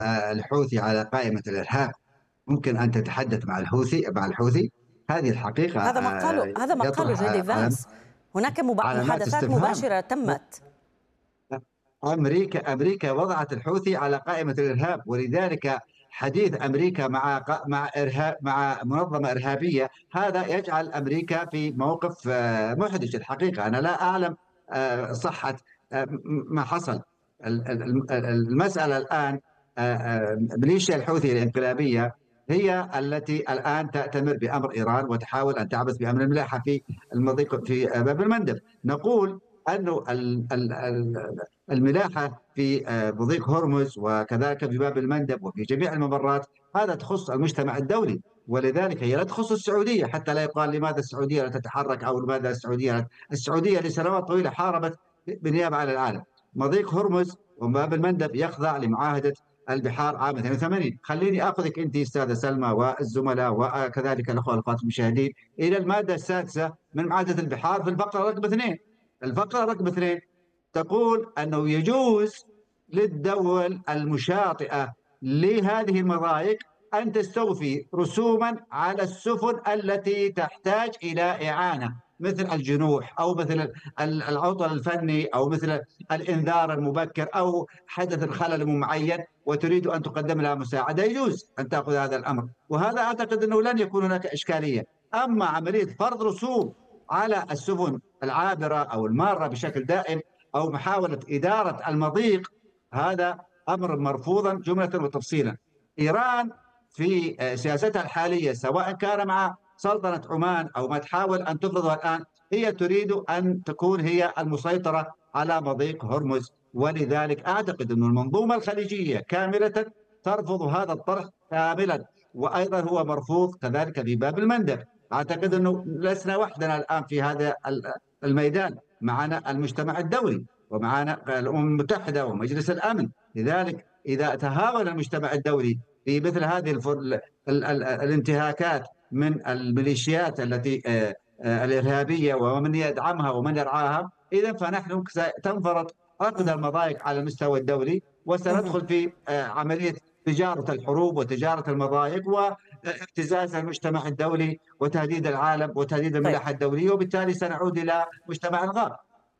الحوثي على قائمة الإرهاب؟ ممكن أن تتحدث مع الحوثي؟ هذه الحقيقة هذا ما قاله يطرح جي دي فانس. هناك علامات محادثات استفهام. مباشرة تمت. أمريكا وضعت الحوثي على قائمة الإرهاب، ولذلك حديث أمريكا مع منظمة إرهابية، هذا يجعل أمريكا في موقف محرج الحقيقة. أنا لا أعلم صحة ما حصل. المسألة الآن، ميليشيا الحوثي الانقلابية هي التي الآن تأتمر بأمر إيران وتحاول أن تعبث بأمر الملاحة في المضيق في باب المندب. نقول أن الملاحة في مضيق هرمز وكذلك في باب المندب وفي جميع الممرات، هذا تخص المجتمع الدولي، ولذلك هي لا تخص السعودية، حتى لا يقال لماذا السعودية لا تتحرك أو لماذا السعودية لسنوات طويلة حاربت بالنيابة عن العالم. مضيق هرمز وباب المندب يخضع لمعاهدة البحار عام 82. خليني اخذك انت استاذه سلمى والزملاء وكذلك الاخوه الاخوات المشاهدين الى الماده السادسه من معاهده البحار في الفقره رقم 2. الفقره رقم 2 تقول انه يجوز للدول المشاطئه لهذه المضايق ان تستوفي رسوما على السفن التي تحتاج الى اعانه، مثل الجنوح او مثل العطل الفني او مثل الانذار المبكر او حدث الخلل معين وتريد ان تقدم لها مساعده، يجوز ان تاخذ هذا الامر، وهذا اعتقد انه لن يكون هناك اشكاليه. اما عمليه فرض رسوم على السفن العابره او الماره بشكل دائم او محاوله اداره المضيق، هذا امر مرفوضا جمله وتفصيلا. ايران في سياستها الحاليه سواء كان مع سلطنه عمان او ما تحاول ان تفرضه الان، هي تريد ان تكون هي المسيطره على مضيق هرمز، ولذلك اعتقد ان المنظومه الخليجيه كامله ترفض هذا الطرح كاملا، وايضا هو مرفوض كذلك في باب المندب. اعتقد انه لسنا وحدنا الان في هذا الميدان، معنا المجتمع الدولي ومعنا الامم المتحده ومجلس الامن. لذلك اذا تهاون المجتمع الدولي في مثل هذه الانتهاكات من الميليشيات التي الارهابيه ومن يدعمها ومن يرعاها، اذا فنحن سننفرط ركض المضايق على المستوى الدولي، وسندخل في عمليه تجاره الحروب وتجاره المضايق وابتزاز المجتمع الدولي وتهديد العالم وتهديد طيب. الملاحه الدوليه، وبالتالي سنعود الى مجتمع غار.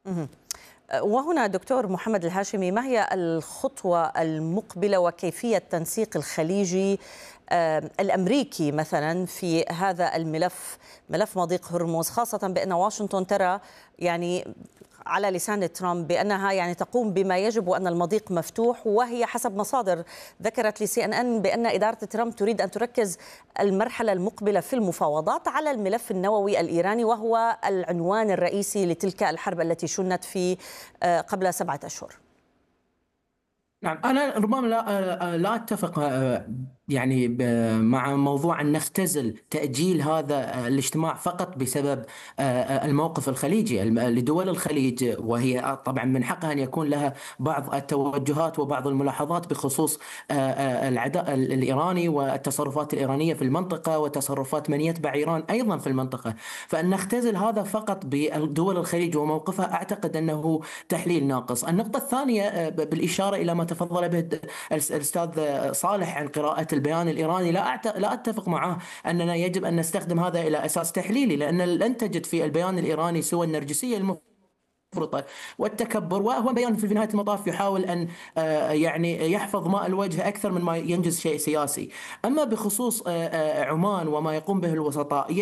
وهنا دكتور محمد الهاشمي، ما هي الخطوة المقبلة وكيفية تنسيق الخليجي الأمريكي مثلا في هذا الملف، ملف مضيق هرمز، خاصة بأن واشنطن ترى يعني على لسان ترامب بأنها يعني تقوم بما يجب وأن المضيق مفتوح، وهي حسب مصادر ذكرت لسي ان ان بأن إدارة ترامب تريد أن تركز المرحلة المقبلة في المفاوضات على الملف النووي الإيراني، وهو العنوان الرئيسي لتلك الحرب التي شنت في قبل 7 أشهر. نعم، أنا ربما لا أتفق يعني مع موضوع أن نختزل تأجيل هذا الاجتماع فقط بسبب الموقف الخليجي لدول الخليج، وهي طبعا من حقها أن يكون لها بعض التوجهات وبعض الملاحظات بخصوص العداء الإيراني والتصرفات الإيرانية في المنطقة وتصرفات من يتبع إيران أيضا في المنطقة. فأن نختزل هذا فقط بدول الخليج وموقفها أعتقد أنه تحليل ناقص. النقطة الثانية بالإشارة إلى ما تفضل به الأستاذ صالح عن قراءة البيان الإيراني، لا أتفق معه أننا يجب أن نستخدم هذا إلى أساس تحليلي، لأن لن تجد في البيان الإيراني سوى النرجسية المفرطة والتكبر، وهو بيان في نهاية المطاف يحاول أن يعني يحفظ ماء الوجه أكثر من ما ينجز شيء سياسي. أما بخصوص عمان وما يقوم به الوسطاء،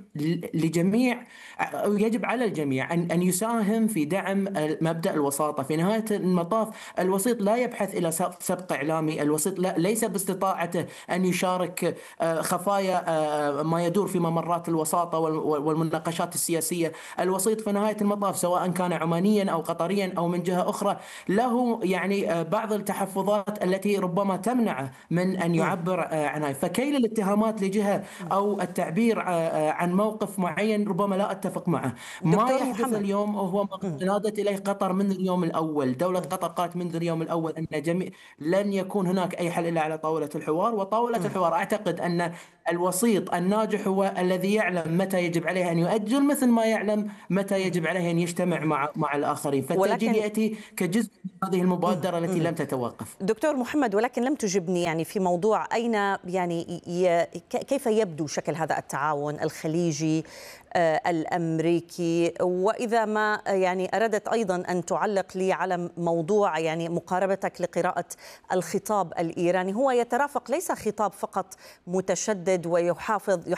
يجب على الجميع أن يساهم في دعم مبدأ الوساطة. في نهاية المطاف الوسيط لا يبحث إلى سبق إعلامي، الوسيط ليس باستطاعته أن يشارك خفايا ما يدور في ممرات الوساطة والمناقشات السياسية. الوسيط في نهاية المطاف سواء كان عمانيا أو قطريا أو من جهة أخرى له يعني بعض التحفظات التي ربما تمنعه من أن يعبر عنها. فكيل الاتهامات لجهة أو التعبير عن موقف معين ربما لا أتفق معه. ما يحدث اليوم هو ما نادت إليه قطر من اليوم الأول. دولة قطر قالت من اليوم الأول أن لن يكون هناك أي حل إلا على طاولة الحوار، وطاولة الحوار أعتقد أن الوسيط الناجح هو الذي يعلم متى يجب عليه أن يؤجل، مثل ما يعلم متى يجب عليه أن يجتمع مع الآخرين، فالتأجيل ولكن يأتي كجزء من هذه المبادرة التي لم تتوقف. دكتور محمد، ولكن لم تجبني يعني في موضوع أين يعني كيف يبدو شكل هذا التعاون الخليجي الأمريكي، وإذا ما يعني أردت أيضا أن تعلق لي على موضوع يعني مقاربتك لقراءة الخطاب الإيراني، هو يترافق، ليس خطاب فقط متشدد ويحافظ